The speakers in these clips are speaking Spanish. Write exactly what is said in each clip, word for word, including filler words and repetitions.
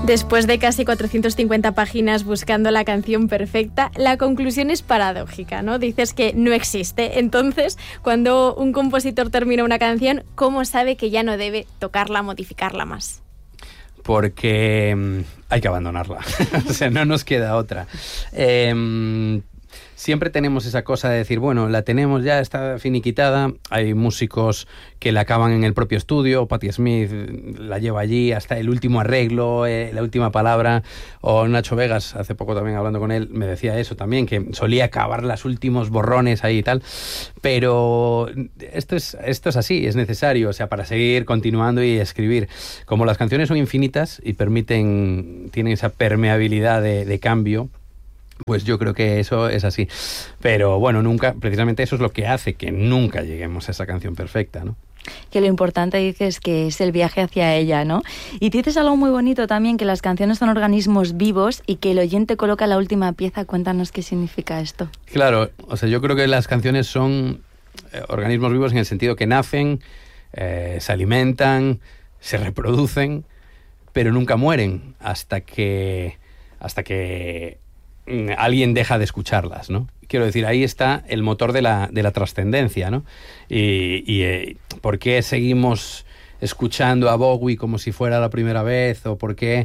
Después de casi cuatrocientas cincuenta páginas buscando la canción perfecta, la conclusión es paradójica, ¿no? Dices que no existe. Entonces, cuando un compositor termina una canción, ¿cómo sabe que ya no debe tocarla, modificarla más? Porque um, hay que abandonarla. O sea, no nos queda otra. Eh, Siempre tenemos esa cosa de decir, bueno, la tenemos ya, está finiquitada. Hay músicos que la acaban en el propio estudio. Patti Smith la lleva allí hasta el último arreglo, eh, la última palabra. O Nacho Vegas, hace poco también hablando con él, me decía eso también, que solía acabar los últimos borrones ahí y tal. Pero esto es, esto es así, es necesario, o sea, para seguir continuando y escribir. Como las canciones son infinitas y permiten, tienen esa permeabilidad de, de cambio, pues yo creo que eso es así. Pero bueno, nunca, precisamente eso es lo que hace que nunca lleguemos a esa canción perfecta, ¿no? Que lo importante, dices, que es el viaje hacia ella, ¿no? Y dices algo muy bonito también, que las canciones son organismos vivos y que el oyente coloca la última pieza. Cuéntanos qué significa esto. Claro, o sea, yo creo que las canciones son eh, organismos vivos en el sentido que nacen, eh, se alimentan, se reproducen, pero nunca mueren hasta que hasta que alguien deja de escucharlas, ¿no? Quiero decir, ahí está el motor de la, de la trascendencia, ¿no? Y, y eh, ¿por qué seguimos escuchando a Bowie como si fuera la primera vez? ¿O por qué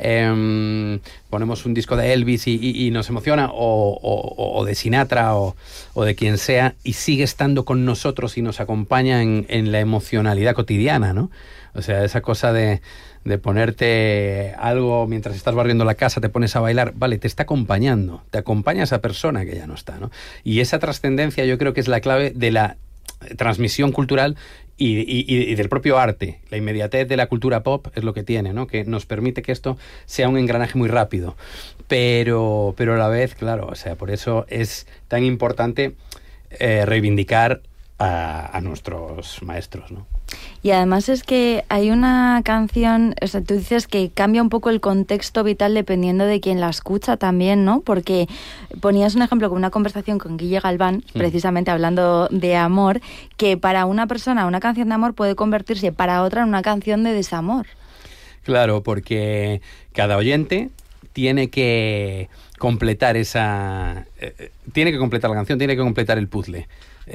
eh, ponemos un disco de Elvis y, y, y nos emociona? O, o, o de Sinatra o, o de quien sea, y sigue estando con nosotros y nos acompaña en, en la emocionalidad cotidiana, ¿no? O sea, esa cosa de, de ponerte algo mientras estás barriendo la casa, te pones a bailar, vale, te está acompañando, te acompaña esa persona que ya no está, ¿no? Y esa trascendencia yo creo que es la clave de la transmisión cultural y, y, y del propio arte. La inmediatez de la cultura pop es lo que tiene, ¿no? Que nos permite que esto sea un engranaje muy rápido. Pero, pero a la vez, claro, o sea, por eso es tan importante eh, reivindicar a, a nuestros maestros, ¿no? Y además es que hay una canción, o sea, tú dices que cambia un poco el contexto vital dependiendo de quién la escucha también, ¿no? Porque ponías un ejemplo con una conversación con Guille Galván, mm. precisamente hablando de amor, que para una persona una canción de amor puede convertirse para otra en una canción de desamor. Claro, porque cada oyente tiene que completar esa... Eh, tiene que completar la canción, tiene que completar el puzzle.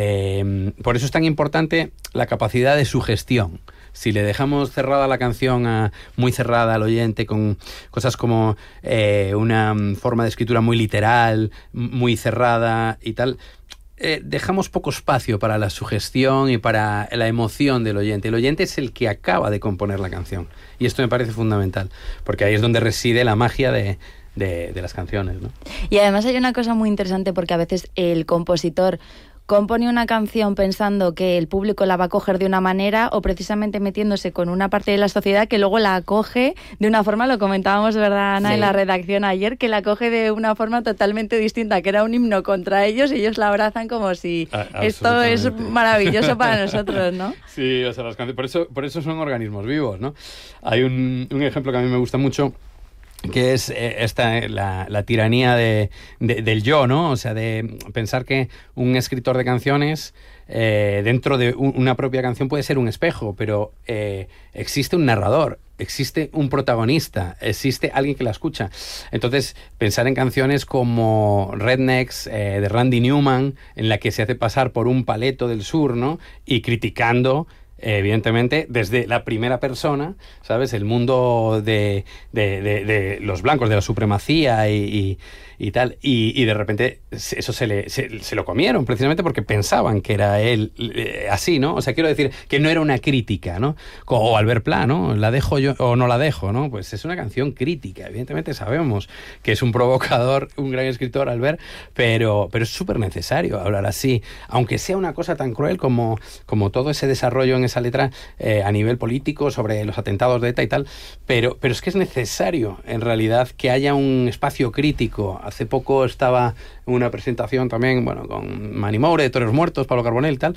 Eh, por eso es tan importante la capacidad de sugestión. Si le dejamos cerrada la canción, a, muy cerrada al oyente, con cosas como eh, una forma de escritura muy literal, muy cerrada y tal, eh, dejamos poco espacio para la sugestión y para la emoción del oyente. El oyente es el que acaba de componer la canción, y esto me parece fundamental, porque ahí es donde reside la magia de De, de las canciones, ¿no? Y además hay una cosa muy interesante, porque a veces el compositor compone una canción pensando que el público la va a coger de una manera, o precisamente metiéndose con una parte de la sociedad que luego la acoge de una forma, lo comentábamos, ¿verdad, Ana? Sí. En la redacción ayer, que la acoge de una forma totalmente distinta, que era un himno contra ellos, y ellos la abrazan como si ah, esto es maravilloso para nosotros, ¿no? Sí, o sea, las canciones, por eso, por eso son organismos vivos, ¿no? Hay un, un ejemplo que a mí me gusta mucho, que es eh, esta la, la tiranía de, de, del yo, ¿no? O sea, de pensar que un escritor de canciones eh, dentro de un, una propia canción puede ser un espejo, pero eh, existe un narrador, existe un protagonista, existe alguien que la escucha. Entonces, pensar en canciones como Rednecks, eh, de Randy Newman, en la que se hace pasar por un paleto del sur, ¿no? Y criticando, evidentemente, desde la primera persona, ¿sabes? El mundo de, de, de, de los blancos, de la supremacía y, y, y tal. Y, y de repente eso se, le, se, se lo comieron, precisamente porque pensaban que era él eh, así, ¿no? O sea, quiero decir que no era una crítica, ¿no? O Albert Pla, ¿no? ¿La dejo yo o no la dejo, ¿no? Pues es una canción crítica. Evidentemente sabemos que es un provocador, un gran escritor, Albert, pero, pero es súper necesario hablar así, aunque sea una cosa tan cruel como, como todo ese desarrollo en esa letra eh, a nivel político sobre los atentados de ETA y tal, pero, pero es que es necesario en realidad que haya un espacio crítico. Hace poco estaba en una presentación también, bueno, con Manny Moure, de Toros Muertos, Pablo Carbonell y tal,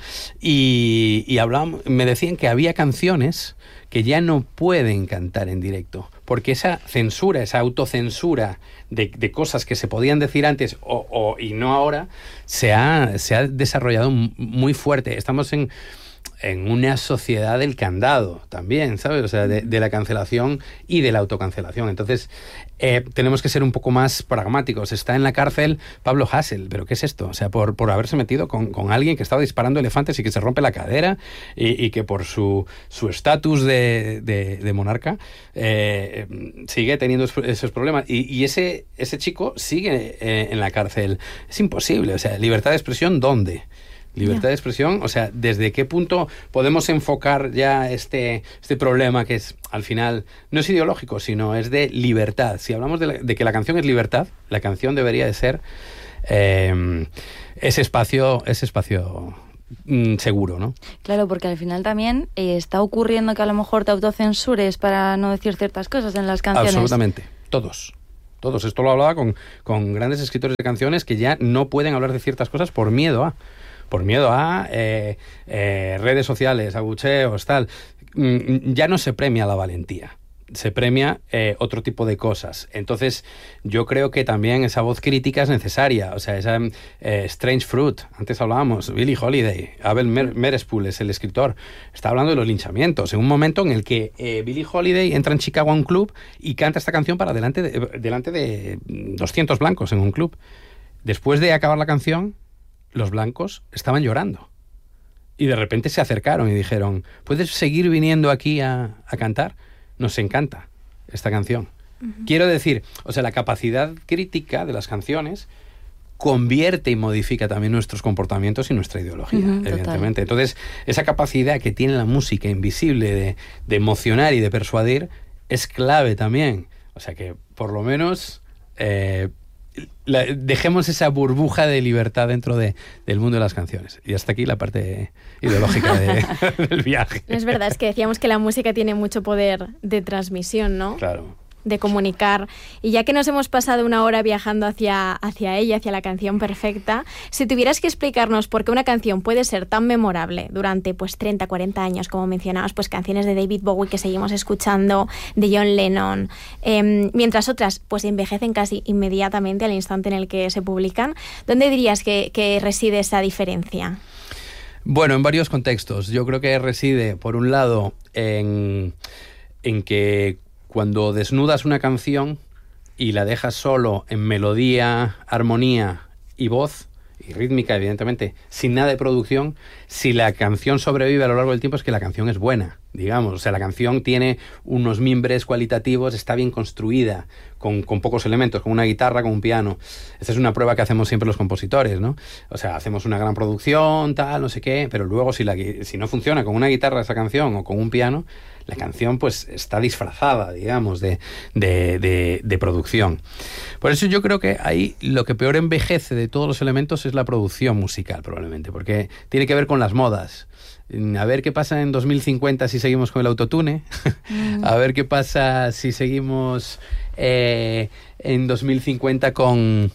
y, y hablábamos, me decían que había canciones que ya no pueden cantar en directo, porque esa censura, esa autocensura de, de cosas que se podían decir antes o, o, y no ahora, se ha, se ha desarrollado muy fuerte. Estamos en en una sociedad del candado también, ¿sabes? O sea, de, de la cancelación y de la autocancelación. Entonces, eh, tenemos que ser un poco más pragmáticos. Está en la cárcel Pablo Hasél, ¿pero qué es esto? O sea, por, por haberse metido con, con alguien que estaba disparando elefantes y que se rompe la cadera y, y que por su su estatus de, de, de monarca eh, sigue teniendo esos problemas. Y, y ese, ese chico sigue eh, en la cárcel. Es imposible. O sea, libertad de expresión, ¿dónde? Libertad yeah. de expresión, o sea, ¿desde qué punto podemos enfocar ya este, este problema que es, al final, no es ideológico, sino es de libertad? Si hablamos de, la, de que la canción es libertad, la canción debería de ser eh, ese espacio, ese espacio mm, seguro, ¿no? Claro, porque al final también eh, está ocurriendo que a lo mejor te autocensures para no decir ciertas cosas en las canciones. Absolutamente, todos. Todos. Esto lo hablaba con, con grandes escritores de canciones que ya no pueden hablar de ciertas cosas por miedo a... por miedo a eh, eh, redes sociales, abucheos, tal. Mm, ya no se premia la valentía, se premia eh, otro tipo de cosas. Entonces, yo creo que también esa voz crítica es necesaria. O sea, esa eh, Strange Fruit, antes hablábamos, Billie Holiday, Abel Mer- Merespool es el escritor, está hablando de los linchamientos, en un momento en el que eh, Billie Holiday entra en Chicago a un club y canta esta canción para delante de, delante de doscientos blancos en un club. Después de acabar la canción, los blancos estaban llorando y de repente se acercaron y dijeron: ¿puedes seguir viniendo aquí a, a cantar? Nos encanta esta canción. Uh-huh. Quiero decir, o sea, la capacidad crítica de las canciones convierte y modifica también nuestros comportamientos y nuestra ideología, uh-huh, evidentemente. Total. Entonces, esa capacidad que tiene la música invisible de, de emocionar y de persuadir es clave también. O sea que, por lo menos... Eh, La, dejemos esa burbuja de libertad dentro de, del mundo de las canciones. Y hasta aquí la parte ideológica de, del viaje. Es verdad, es que decíamos que la música tiene mucho poder de transmisión, ¿no? Claro. De comunicar. Y ya que nos hemos pasado una hora viajando hacia, hacia ella, hacia la canción perfecta, si tuvieras que explicarnos por qué una canción puede ser tan memorable durante pues treinta, cuarenta años, como mencionabas, pues canciones de David Bowie que seguimos escuchando, de John Lennon, eh, mientras otras pues envejecen casi inmediatamente al instante en el que se publican, ¿dónde dirías que, que reside esa diferencia? Bueno, en varios contextos. Yo creo que reside, por un lado, en, en que cuando desnudas una canción y la dejas solo en melodía, armonía y voz, y rítmica, evidentemente, sin nada de producción, si la canción sobrevive a lo largo del tiempo es que la canción es buena, digamos. O sea, la canción tiene unos mimbres cualitativos, está bien construida, con, con pocos elementos, con una guitarra, con un piano. Esta es una prueba que hacemos siempre los compositores, ¿no? O sea, hacemos una gran producción, tal, no sé qué, pero luego si, la, si no funciona con una guitarra esa canción o con un piano, la canción pues está disfrazada, digamos, de, de, de, de producción. Por eso yo creo que ahí lo que peor envejece de todos los elementos es la producción musical, probablemente, porque tiene que ver con las modas. A ver qué pasa en dos mil cincuenta si seguimos con el autotune. Mm. A ver qué pasa si seguimos eh, en dos mil cincuenta con...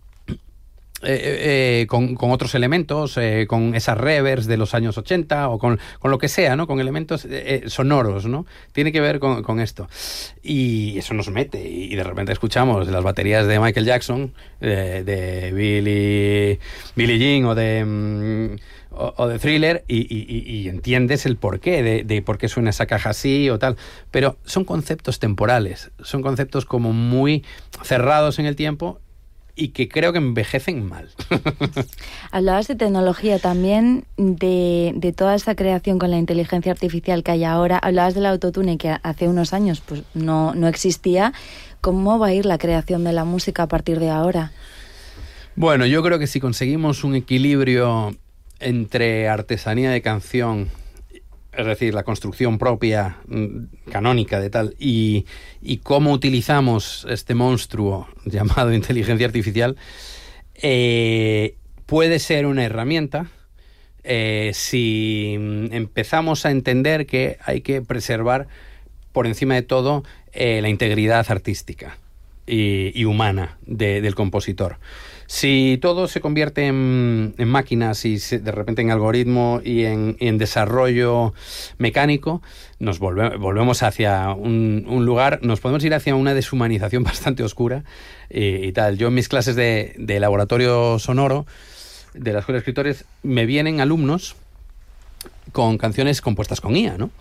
Eh, eh, con, con otros elementos, eh, con esas reverbs de los años ochenta o con, con lo que sea, ¿no? Con elementos eh, sonoros, ¿no? Tiene que ver con, con esto. Y eso nos mete. Y de repente escuchamos las baterías de Michael Jackson, de, de Billie, Billie Jean o de, mm, o, o de Thriller y, y, y entiendes el porqué de, de por qué suena esa caja así o tal. Pero son conceptos temporales, son conceptos como muy cerrados en el tiempo y que creo que envejecen mal. Hablabas de tecnología también, de, de toda esa creación con la inteligencia artificial que hay ahora. Hablabas del autotune, que hace unos años pues no, no existía. ¿Cómo va a ir la creación de la música a partir de ahora? Bueno, yo creo que si conseguimos un equilibrio entre artesanía de canción, es decir, la construcción propia, canónica de tal, y, y cómo utilizamos este monstruo llamado inteligencia artificial, eh, puede ser una herramienta eh, si empezamos a entender que hay que preservar, por encima de todo, eh, la integridad artística y, y humana de, del compositor. Si todo se convierte en, en máquinas y se, de repente en algoritmo y en, en desarrollo mecánico, nos volve, volvemos hacia un, un lugar, nos podemos ir hacia una deshumanización bastante oscura y, y tal. Yo en mis clases de, de laboratorio sonoro de la Escuela de Escritores me vienen alumnos con canciones compuestas con I A, ¿no?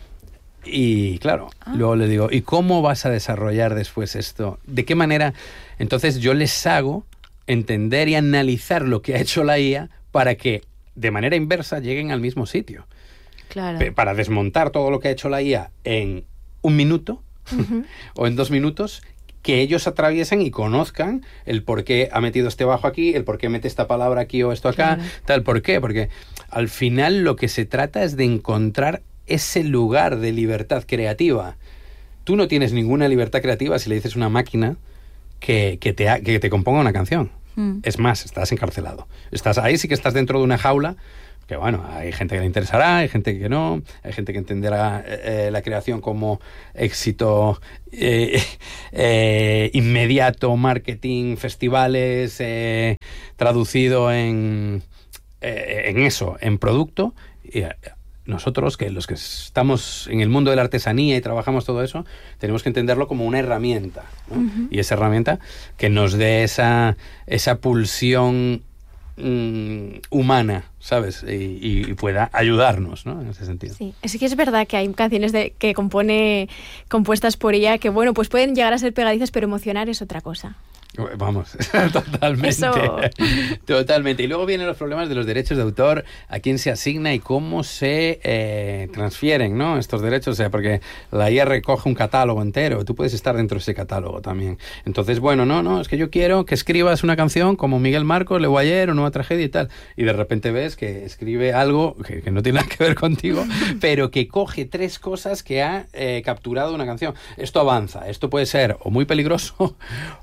Y claro, ah. luego les digo, ¿y cómo vas a desarrollar después esto? ¿De qué manera? Entonces yo les hago entender y analizar lo que ha hecho la I A para que de manera inversa lleguen al mismo sitio. Claro. Para desmontar todo lo que ha hecho la I A en un minuto uh-huh. o en dos minutos, que ellos atraviesen y conozcan el por qué ha metido este bajo aquí, el por qué mete esta palabra aquí o esto acá, claro. tal, ¿por qué? Porque al final lo que se trata es de encontrar ese lugar de libertad creativa. Tú no tienes ninguna libertad creativa si le dices a una máquina que, que, te, ha, que te componga una canción. Mm. Es más, estás encarcelado. Estás, ahí sí que estás dentro de una jaula, que bueno, hay gente que le interesará, hay gente que no, hay gente que entenderá eh, la creación como éxito eh, eh, inmediato, marketing, festivales, eh, traducido en, eh, en eso, en producto. Y, nosotros, que los que estamos en el mundo de la artesanía y trabajamos todo eso, tenemos que entenderlo como una herramienta, ¿no? Uh-huh. Y esa herramienta que nos dé esa, esa pulsión mmm, humana, ¿sabes? Y, y pueda ayudarnos, ¿no? En ese sentido. Sí, es que es verdad que hay canciones de, que compone compuestas por I A que, bueno, pues pueden llegar a ser pegadizas, pero emocionar es otra cosa. Vamos, totalmente. Eso... Totalmente. Y luego vienen los problemas de los derechos de autor, a quién se asigna y cómo se eh, transfieren, ¿no? Estos derechos, o sea, porque la I A recoge un catálogo entero, tú puedes estar dentro de ese catálogo también. Entonces, bueno, no, no, es que yo quiero que escribas una canción como Miguel Marcos, Leo Ayer o Nueva Tragedia y tal. Y de repente ves que escribe algo que, que no tiene nada que ver contigo, pero que coge tres cosas que ha eh, capturado una canción. Esto avanza, esto puede ser o muy peligroso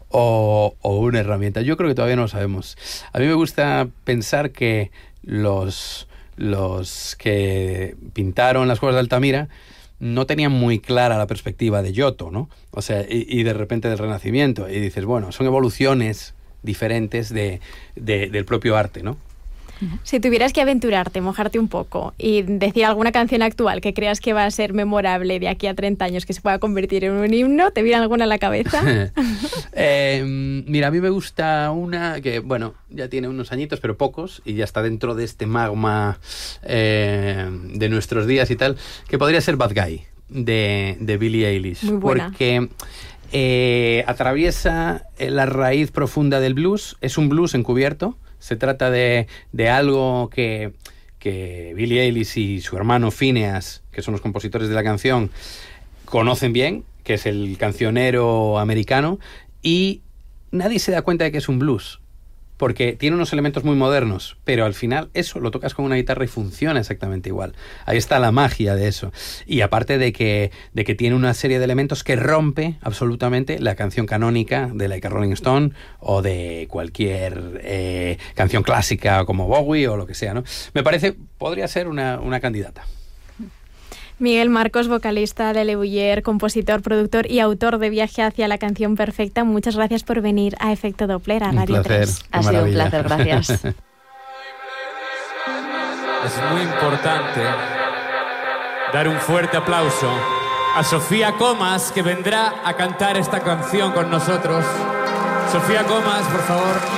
o, o una herramienta. Yo creo que todavía no lo sabemos. A mí me gusta pensar que los, los que pintaron las cuevas de Altamira no tenían muy clara la perspectiva de Giotto, ¿no? O sea, y, y de repente del Renacimiento. Y dices, bueno, son evoluciones diferentes de, de, del propio arte, ¿no? Si tuvieras que aventurarte, mojarte un poco y decir alguna canción actual que creas que va a ser memorable de aquí a treinta años, que se pueda convertir en un himno, ¿te viene alguna a la cabeza? eh, mira, a mí me gusta una que, bueno, ya tiene unos añitos, pero pocos, y ya está dentro de este magma eh, de nuestros días y tal, que podría ser Bad Guy, de, de Billie Eilish. Muy buena. Porque eh, atraviesa la raíz profunda del blues, es un blues encubierto. Se trata de, de algo que, que Billie Eilish y su hermano Phineas, que son los compositores de la canción, conocen bien, que es el cancionero americano, y nadie se da cuenta de que es un blues, porque tiene unos elementos muy modernos, pero al final eso lo tocas con una guitarra y funciona exactamente igual. Ahí está la magia de eso. Y aparte de que, de que tiene una serie de elementos que rompe absolutamente la canción canónica de Like a Rolling Stone o de cualquier eh, canción clásica como Bowie o lo que sea, ¿no? Me parece, podría ser una, una candidata. Miguel Marcos, vocalista de Leo Ayer, compositor, productor y autor de Viaje hacia la canción perfecta. Muchas gracias por venir a Efecto Doppler, a Radio un placer, tres. Ha sido un placer, gracias. Es muy importante dar un fuerte aplauso a Sofía Comas, que vendrá a cantar esta canción con nosotros. Sofía Comas, por favor.